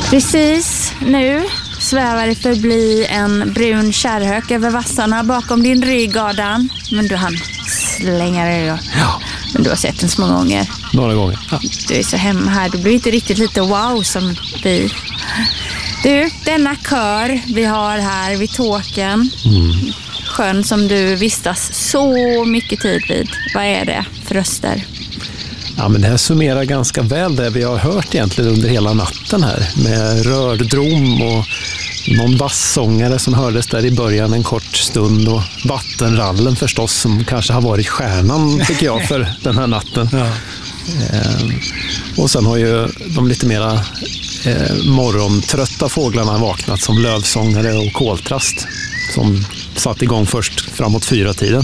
Precis nu svävar det förbi en brun kärrhök över vassarna bakom din rygg, Adam. Men du hann slänga dig då. Ja. Men du har sett den så många gånger. Några gånger. Ja. Du är så hemma här. Du blir inte riktigt lite wow som vi. Du, denna kör vi har här vid Tåkern. Sjön som du vistas så mycket tid vid. Vad är det för röster? Ja, men det här summerar ganska väl det vi har hört egentligen under hela natten här. Med rördrom och någon bassångare som hördes där i början en kort stund. Och vattenrallen förstås som kanske har varit stjärnan tycker jag för den här natten. Ja. Och sen har ju de lite mera morgontrötta fåglarna vaknat som lövsångare och koltrast. Som satt igång först framåt 4-tiden.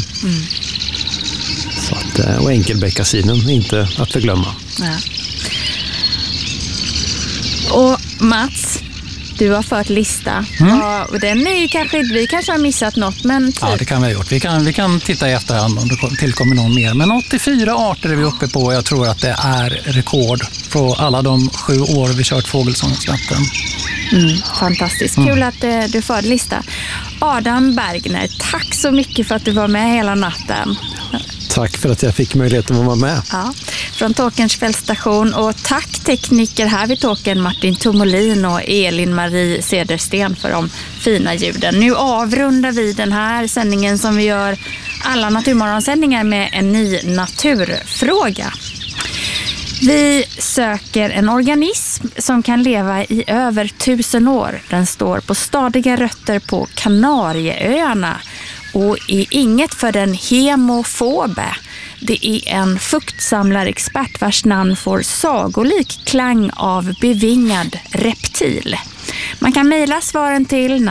Så att, och enkelbeckasinen inte att förglömma. Ja. Och Mats, du har fört lista. Och den är ju vi kanske har missat något, men typ. Ja, det kan vi ha gjort. Vi kan titta i efterhand om det tillkommer någon mer. Men 84 arter är vi uppe på och jag tror att det är rekord på alla de 7 år vi kört Fågelsångsnatten. Fantastiskt. Kul att du förde lista. Adam Bergner, tack så mycket för att du var med hela natten. Tack för att jag fick möjligheten att vara med. Ja, från Tåkerns fältstation. Och tack tekniker här vid Tåkern, Martin Tomolin och Elin-Marie Cedersten för de fina ljuden. Nu avrundar vi den här sändningen som vi gör alla Naturmorgonsändningar med en ny naturfråga. Vi söker en organism som kan leva i över 1000 år. Den står på stadiga rötter på Kanarieöarna och är inget för den hemofobe. Det är en fuktsamlarexpert vars namn får sagolik klang av bevingad reptil. Man kan mejla svaren till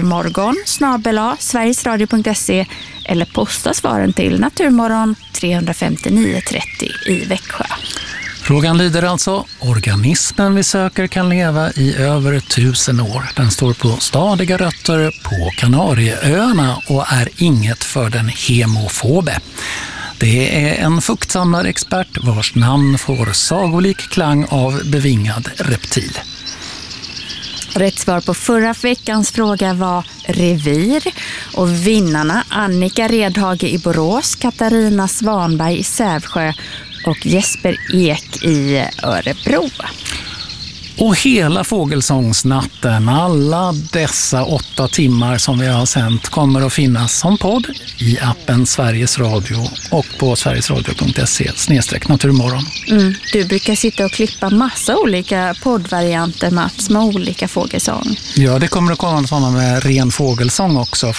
naturmorgon@sverigesradio.se eller posta svaren till Naturmorgon 359 30 i Växjö. Frågan lyder alltså, organismen vi söker kan leva i över 1000 år. Den står på stadiga rötter på Kanarieöarna och är inget för den hemofobe. Det är en fuktsamlarexpert vars namn får sagolik klang av bevingad reptil. Rätt svar på förra veckans fråga var revir och vinnarna Annika Redhage i Borås, Katarina Svanberg i Sävsjö och Jesper Ek i Örebro. Och hela Fågelsångsnatten, alla dessa 8 timmar som vi har sänt kommer att finnas som podd i appen Sveriges Radio och på sverigesradio.se/naturmorgon. Du brukar sitta och klippa massa olika poddvarianter, Mats, med olika fågelsång. Ja, det kommer att komma sådana med ren fågelsång också.